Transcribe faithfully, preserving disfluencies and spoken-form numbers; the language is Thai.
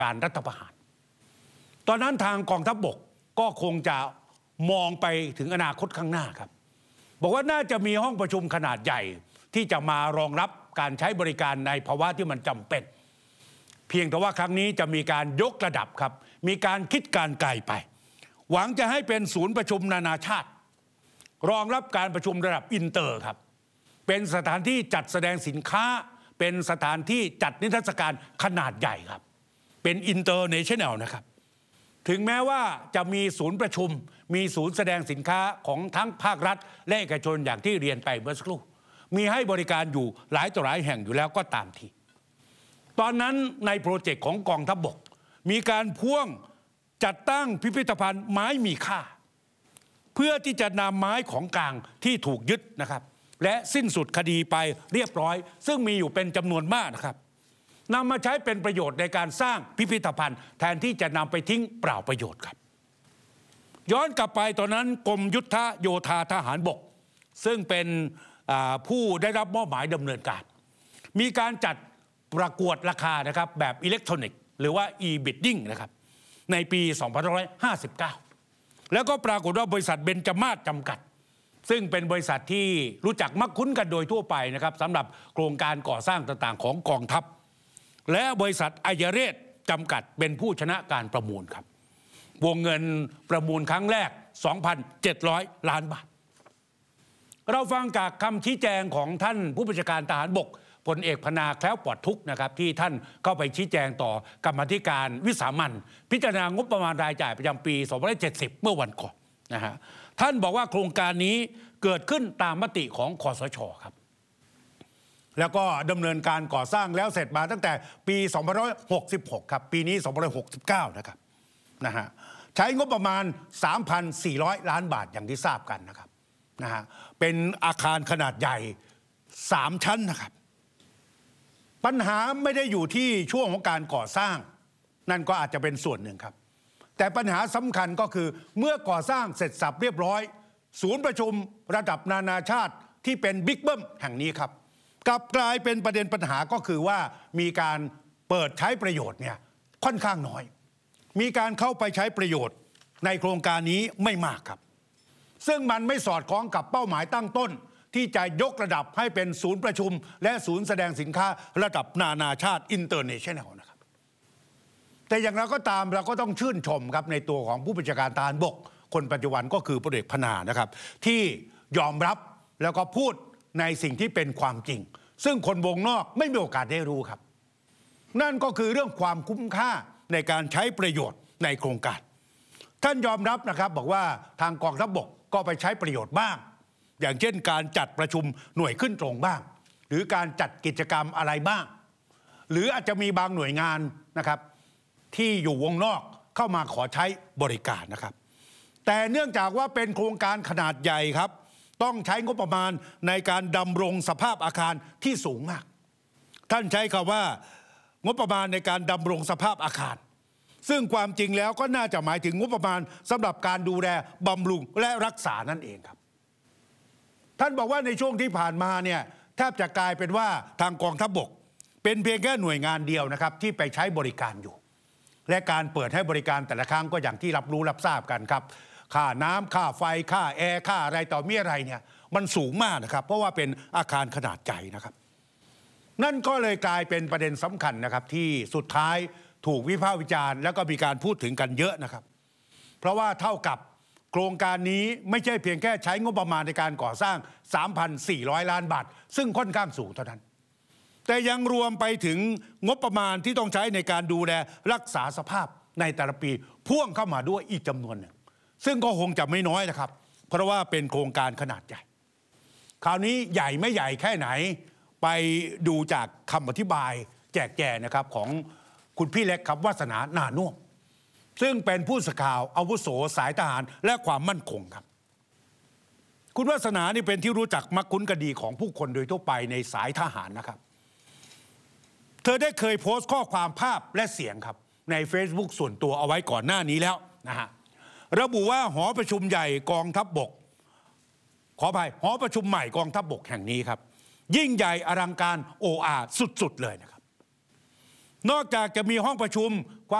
การรัฐประหารตอนนั้นทางกองทัพบกก็คงจะมองไปถึงอนาคตข้างหน้าครับบอกว่าน่าจะมีห้องประชุมขนาดใหญ่ที่จะมารองรับการใช้บริการในภาวะที่มันจำเป็นเพียงแต่ว่าครั้งนี้จะมีการยกระดับครับมีการคิดการไกลไปหวังจะให้เป็นศูนย์ประชุมนานาชาติรองรับการประชุมระดับอินเตอร์ครับเป็นสถานที่จัดแสดงสินค้าเป็นสถานที่จัดนิทรรศการขนาดใหญ่ครับเป็นอินเตอร์เนชั่นแนลนะครับถึงแม้ว่าจะมีศูนย์ประชุมมีศูนย์แสดงสินค้าของทั้งภาครัฐและเอกชนอย่างที่เรียนไปเมื่อสักครู่มีให้บริการอยู่หลายต่อหลายแห่งอยู่แล้วก็ตามทีตอนนั้นในโปรเจกต์ของกองทัพบกมีการพ่วงจัดตั้งพิพิธภัณฑ์ไม้มีค่าเพื่อที่จะนำไม้ของกลางที่ถูกยึดนะครับและสิ้นสุดคดีไปเรียบร้อยซึ่งมีอยู่เป็นจำนวนมากนะครับนำมาใช้เป็นประโยชน์ในการสร้างพิพิธภัณฑ์แทนที่จะนำไปทิ้งเปล่าประโยชน์ครับย้อนกลับไปตอนนั้นกรมยุทธโยธาทหารบกซึ่งเป็นผู้ได้รับมอบหมายดำเนินการมีการจัดประกวดราคานะครับแบบอิเล็กทรอนิกส์หรือว่า e-bidding นะครับในปีสองพันห้าร้อยห้าสิบเก้าแล้วก็ปรากฏว่าบริษัทเบญจมาศจำกัดซึ่งเป็นบริษัทที่รู้จักมักคุ้นกันโดยทั่วไปนะครับสำหรับโครงการก่อสร้างต่างๆของกองทัพและบริษัทอัยเรศจำกัดเป็นผู้ชนะการประมูลครับวงเงินประมูลครั้งแรก สองพันเจ็ดร้อย ล้านบาทเราฟังจากคำชี้แจงของท่านผู้บัญชาการทหารบกพลเอกพนาแคล้วปลอดทุกข์นะครับที่ท่านเข้าไปชี้แจงต่อกรรมาธิการวิสามัญพิจารณางบประมาณรายจ่ายประจำปีสองพันห้าร้อยเจ็ดสิบเมื่อวันก่อนนะฮะท่านบอกว่าโครงการนี้เกิดขึ้นตามมติของคสช.ครับแล้วก็ดำเนินการก่อสร้างแล้วเสร็จมาตั้งแต่ปีสองพันห้าร้อยหกสิบหกครับปีนี้สองพันห้าร้อยหกสิบเก้านะครับนะฮะใช้งบประมาณ สามพันสี่ร้อย ล้านบาทอย่างที่ทราบกันนะครับนะฮะเป็นอาคารขนาดใหญ่สามชั้นนะครับปัญหาไม่ได้อยู่ที่ช่วงของการก่อสร้างนั่นก็อาจจะเป็นส่วนหนึ่งครับแต่ปัญหาสำคัญก็คือเมื่อก่อสร้างเสร็จสับเรียบร้อยศูนย์ประชุมระดับนานาชาติที่เป็นบิ๊กเบิ้มแห่งนี้ครับกลับกลายเป็นประเด็นปัญหาก็คือว่ามีการเปิดใช้ประโยชน์เนี่ยค่อนข้างน้อยมีการเข้าไปใช้ประโยชน์ในโครงการนี้ไม่มากครับซึ่งมันไม่สอดคล้องกับเป้าหมายตั้งต้นที่จะยกระดับให้เป็นศูนย์ประชุมและศูนย์แสดงสินค้าระดับนานาชาติอินเตอร์เนชั่นแนลนะครับแต่อย่างไรก็ตามเราก็ต้องชื่นชมครับในตัวของผู้บัญชาการทหารบกคนปัจจุบันก็คือพลเอกพนานะครับที่ยอมรับแล้วก็พูดในสิ่งที่เป็นความจริงซึ่งคนวงนอกไม่มีโอกาสได้รู้ครับนั่นก็คือเรื่องความคุ้มค่าในการใช้ประโยชน์ในโครงการท่านยอมรับนะครับบอกว่าทางกองทัพบกก็ไปใช้ประโยชน์บ้างอย่างเช่นการจัดประชุมหน่วยขึ้นตรงบ้างหรือการจัดกิจกรรมอะไรบ้างหรืออาจจะมีบางหน่วยงานนะครับที่อยู่วงนอกเข้ามาขอใช้บริการนะครับแต่เนื่องจากว่าเป็นโครงการขนาดใหญ่ครับต้องใช้งบประมาณในการดำรงสภาพอาคารที่สูงมากท่านใช้คำว่างบประมาณในการดำรงสภาพอาคารซึ่งความจริงแล้วก็น่าจะหมายถึงงบประมาณสำหรับการดูแลบำรุงและรักษานั่นเองครับท่านบอกว่าในช่วงที่ผ่านมาเนี่ยแทบจะกลายเป็นว่าทางกองทัพบกเป็นเพียงแค่หน่วยงานเดียวนะครับที่ไปใช้บริการอยู่และการเปิดให้บริการแต่ละครั้งก็อย่างที่รับรู้รับทราบกันครับค่าน้ำค่าไฟค่าแอร์ค่าอะไรต่อมีอะไรเนี่ยมันสูงมากนะครับเพราะว่าเป็นอาคารขนาดใหญ่นะครับนั่นก็เลยกลายเป็นประเด็นสำคัญนะครับที่สุดท้ายถูกวิพากษ์วิจารณ์แล้วก็มีการพูดถึงกันเยอะนะครับเพราะว่าเท่ากับโครงการนี้ไม่ใช่เพียงแค่ใช้งบประมาณในการก่อสร้าง สามพันสี่ร้อย ล้านบาทซึ่งค่อนข้างสูงเท่านั้นแต่ยังรวมไปถึงงบประมาณที่ต้องใช้ในการดูแลรักษาสภาพในแต่ละปีพ่วงเข้ามาด้วยอีกจำนวนหนึ่งซึ่งก็คงจะไม่น้อยนะครับเพราะว่าเป็นโครงการขนาดใหญ่คราวนี้ใหญ่ไม่ใหญ่แค่ไหนไปดูจากคำอธิบายแจกแจงนะครับของคุณพี่เล็กครับวาสนานานุ่มซึ่งเป็นผู้สื่อข่าวอาวุโสสายทหารและความมั่นคงครับคุณวาสนานี่เป็นที่รู้จักมักคุ้นกันดีของผู้คนโดยทั่วไปในสายทหารนะครับเธอได้เคยโพสต์ข้อความภาพและเสียงครับใน Facebook ส่วนตัวเอาไว้ก่อนหน้านี้แล้วนะฮะระบุว่าหอประชุมใหญ่กองทัพบกขออภัยหอประชุมใหม่กองทัพบกแห่งนี้ครับยิ่งใหญ่อลังการโออาสุดๆเลยนะครับนอกจากจะมีห้องประชุม